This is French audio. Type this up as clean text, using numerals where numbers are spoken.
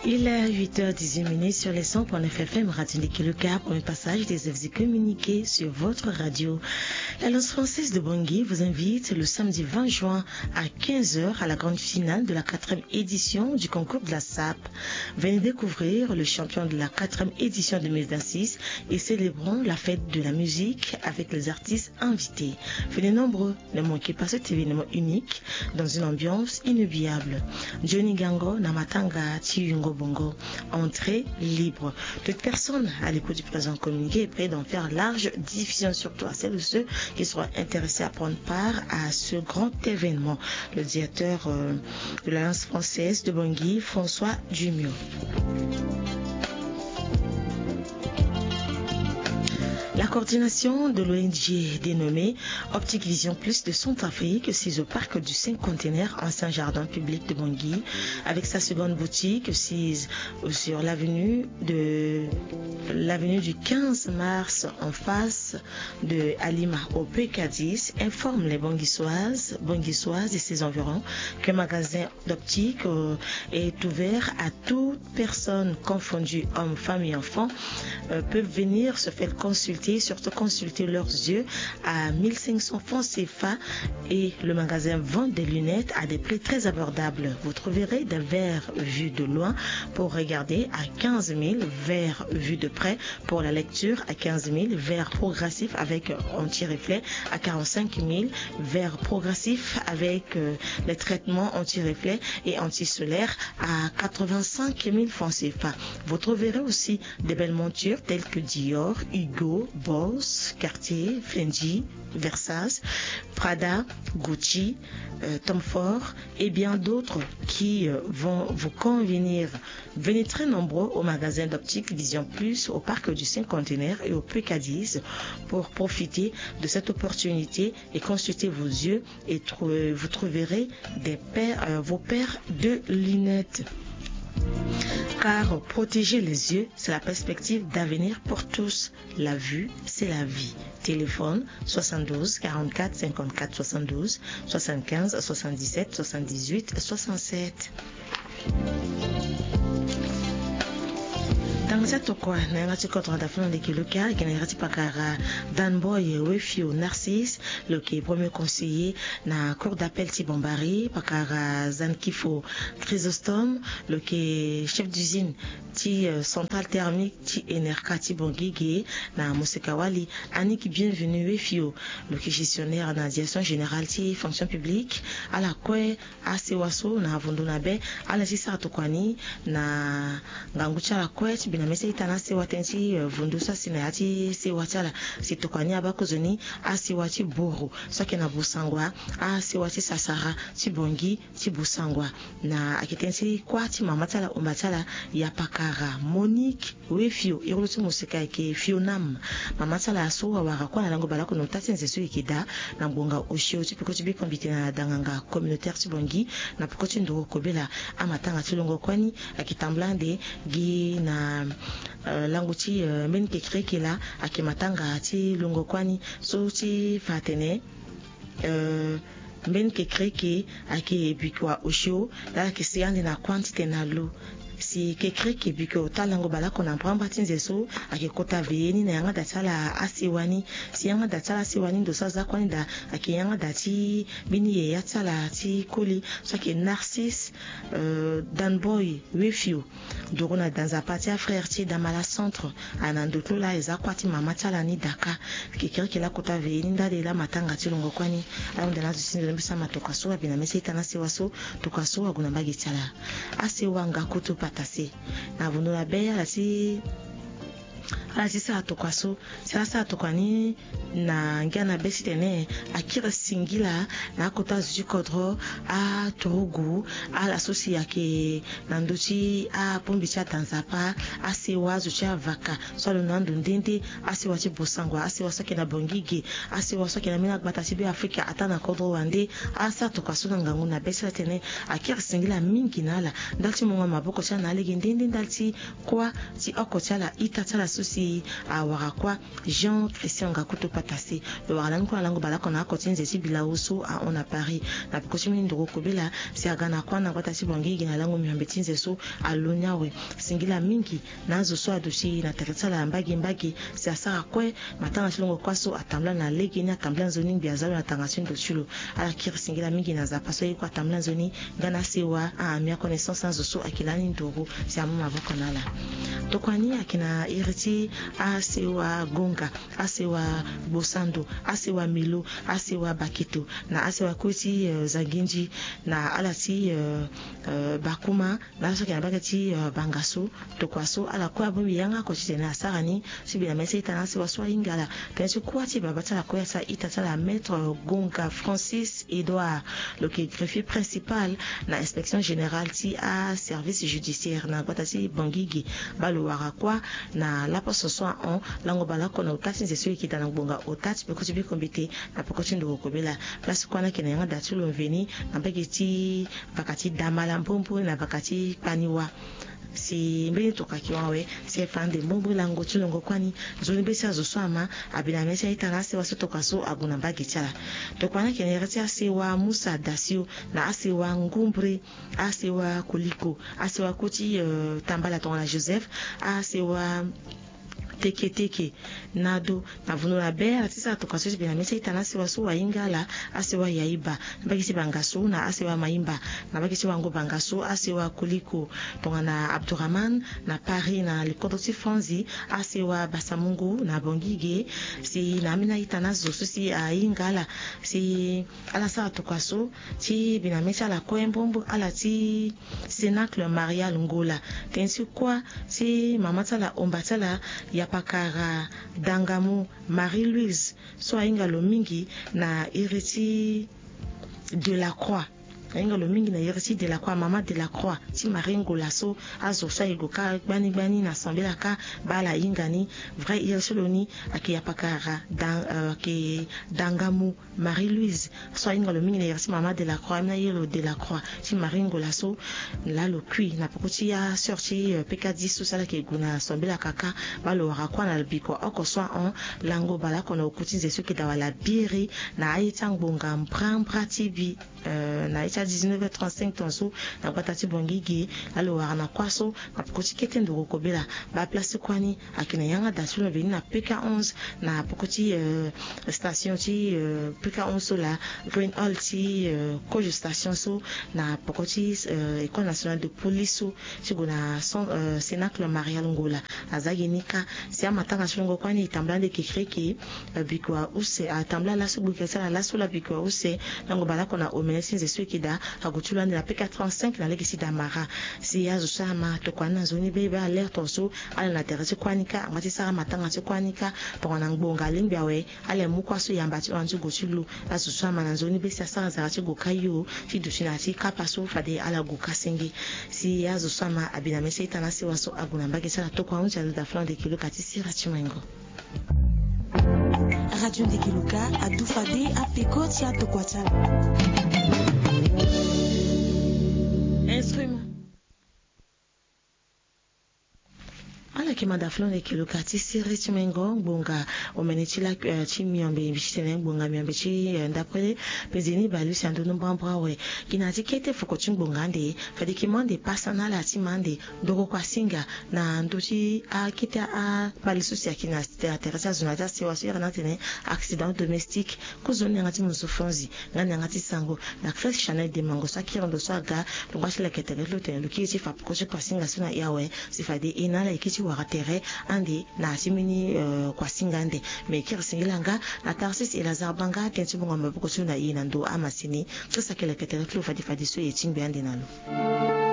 Il est 8h18 sur les 100.9 FM Radio Nikiluka pour un passage des œuvres communiquées sur votre radio. L'Alliance française de Bangui vous invite le samedi 20 juin à 15h à la grande finale de la 4e édition du concours de la SAP. Venez découvrir le champion de la 4e édition 2026 et célébrons la fête de la musique avec les artistes invités. Venez nombreux, ne manquez pas cet événement unique dans une ambiance inoubliable. Johnny Gango, Namatanga, Tiyungo Bongo, entrée libre. Toute personne à l'écoute du présent communiqué est prête d'en faire large diffusion, surtout à celles ou ceux qui seront intéressés à prendre part à ce grand événement. Le directeur de l'Alliance française de Bangui, François Dumio. La coordination de l'ONG dénommée Optique Vision Plus de Centrafrique sise au parc du 5 containers ancien jardin public de Bangui avec sa seconde boutique sise sur l'avenue du 15 mars en face de Alima au PK10 informe les Banguissoises et ses environs qu'un magasin d'optique est ouvert à toute personne confondue, hommes, femmes et enfants, peuvent venir se faire consulter, surtout consulter leurs yeux à 1500 francs CFA et le magasin vend des lunettes à des prix très abordables. Vous trouverez des verres vus de loin pour regarder à 15 000, verres vus de près pour la lecture à 15 000, verres progressifs avec anti-reflet à 45 000, verres progressifs avec les traitements anti-reflet et anti-solaire à 85 000 francs CFA. Vous trouverez aussi des belles montures telles que Dior, Hugo, Boss, Cartier, Fendi, Versace, Prada, Gucci, Tom Ford et bien d'autres qui vont vous convenir. Venez très nombreux au magasin d'Optique Vision Plus au parc du 5 containers et au PK10 pour profiter de cette opportunité et consulter vos yeux et vous trouverez vos paires de lunettes. Car protéger les yeux, c'est la perspective d'avenir pour tous. La vue, c'est la vie. Téléphone 72 44 54 72 75 77 78 67. Tokwa na ngati kotra da fino de kiluka qui na ngati pakara Danboy Wefio Narcisse le qui est premier conseiller na cour d'appel Tibombari pakara Zankifo Chrysostome le qui est chef d'usine ti centrale thermique ti Enerka Tibongigi na Musekawali Annick bienvenue Wefio le qui gestionnaire na direction générale ti fonction publique à la kwe à Sewaso na Vundunabe à la Sisa Tokwani na Ngangucha la kwe binamese itana sewatensi vundusa sinayati sewatala sitokani abakozoni asiwati boro soke na busangwa asiwati sasara tibongi tibusangwa na akitensi kwati mamatala umbatala ya pakara Monique Wefio irulutu musika ke Fionam mamatala aso warakwa na lango balako no tatense so ikida na ngonga oshio tipiko tibi kombite na danganga communautaire tibongi na pikoti ndo kobela amatanga tilongo kwani akitamblande gi na languti men ke kreke la akimatanga ti longo kwani so ti fatene men ke kreke ake bikwa osho la ke siande na quantité na lo si kekre kebiko talango balako na pramba tinzeso akekota veni na yanga datala asiwani si yanga datala asiwani ndo saza kwani da akiyanga dati bini ye yatala ti koli so ke Narcisse Danboy Wefio dorona dans a parti à frère ti damala centre anandotlo la ezakwati mama tala ni daka kekre kela kota veni ndale la matanga ti longo kwani ayo ndana zisinde mbisa matoka so bina mesi tana sewaso tokaso aguna mbagi tala asiwanga kutu patase na vunula beya la si sa atokwaso sa atokwani na ngana besitene akira singila na kota zukodro a togo a la sosi yake na ndochi a pombi cha tanzapa a sewa zucha vaka so lo nando ndende a sewa chi bosangwa a sewa soke na bongige a sewa soke na mina gbata sibi Afrika atana kodro wande a sa atokwaso na ngangu na besitene akira singila mingi nala ndalti monga maboko cha na lege ndende ndalti kwa ti okochala ita chala sosi si warakwa Jean Christian Gakuto Patase le waralan kwa lango bala kona kotin zesi bila uso a on a Paris na pokochi ndoko kobela si agana kwa na kwatasi bangi na lango miambetinze so alonyawe singila mingi nazo so adoshi na teretala mbagi si asara kwe matanga silongo kwaso atambla na legi na atambla nzoni biazalo na tangasin do chulo ala kiri singila mingi na zapaso yi kwa atambla nzoni gana sewa a mia connaissance nazo so akilani ndoko si amuma vokonala tokwani akina iriti asewa gonga asewa bosando asewa milo asewa bakito na asewa kuti zaginji na alati bakuma na so kana bakati bangaso tokwaso ala kwa bumi yanga ko chitena asarani sibila mese itana sewa so ingala penso kwati babata la kwa sa itatala maître Gonga Francis Edouard le greffier principal na inspection générale ti a service judiciaire na kwatasi bangigi balo warakwa na la poste soit on lango bala kona utati nzeso ki dana bonga utati pe ko tibi kombite na pe ko tindo ko bela place kwana kena yanga datulo veni na bageti bakati damala mpompo na bakati paniwa si mbele toka kiwawe si fande mbombo lango tulongo kwani zoni besi azoswama abina mesa itana se waso toka so aguna bagichala tokwana kene rati asewa Musa Dasio na asewa Ngumbre asewa Koliko asewa Koti Tambala Tongala Joseph asewa teke nado na vunula bera tisa tokaso bina mesa itana se waso wa ingala asewa yaiba bagisi bangaso na asewa maimba na bagisi wango bangaso asewa Koliko tongana Abdurrahman na Paris na le condotti Franzi asewa Basamungu na Bongige si na mina itana zoso si a ingala si ala sa tokaso ti bina mesa la koembombo ala ti Cenacle Maria Lungola tensi kwa si mamata la ombatala ya pakara Dangamu Marie-Louise so ainga lo mingi na iriti de la Croix ainga lo mingi na iriti de la Croix mama de la Croix ti maringo laso azo sa igoka bani na sambela ka bala ingani vrai irsoloni aki pakara ki Dangamu Marie-Louise so ainga lo mingi na iriti mama de la Croix na yelo de la Croix ti maringo laso la lo kui na pokoti ya sorti PK10 so sala ke guna sambela kaka balo warakwa na biko oko so on lango bala kona okutinze so ke dawala biri na aitang bonga mpra TV na aita 19h35 tonso na kwatati bongigi alo warana kwaso na pokoti kete ndoko kobela ba place kwani akina yanga dasulo veni na PK11 na pokoti station ti PK11 so la Green Hall ti Kojo station so na pokoti école nationale de police so sigona Cenacle Maria Lungola azagenika si amatanga shongo kwani itambla de kikreki bikwa use atambla la subukesa la sola bikwa use nango bala kona omenesi nzeso kida agutula na PK35 na legisi damara si yazo sama to kwana zoni bebe alerte so ala na teresi kwanika ngati sara matanga se kwanika tona ngbonga limbiawe ale mukwaso yambati wanzu gotulu azo sama na zoni besi sara za gokayo fidushina si kapaso fade ala gokasengi si yazo sama abina mese itana se waso aguna mbakisa to kwa unja da flan de kilo katisi rachimengo Radio de Kiluka a Dufade a Pekoti a Tokwata. Instrument. Ala kimanda flone kiluka tisiri chimengo bonga omenechila chimiombe bishitene bonga miombe chi ndapre pezini balu sando nombambra we kinati kete fokoti bongande fadi kimande pasana la timande ndoko kwa singa na ndochi a kita a balisusi akina teresa zonata sewasira na tene accident domestique kozoni ngati musofonzi ngani ngati sango na Chris Chanel de mango sakira ndo swaga longwashi la ketele lote lukiti fa kochi kwa singa suna yawe sifade inala ikiti waratere andi na simini kwa singande mekir singilanga na Tarsis Elazar Banga tentu bonga maboko suna ina ndo amasini sasa kele ketele fadi so yetimbe andi nalo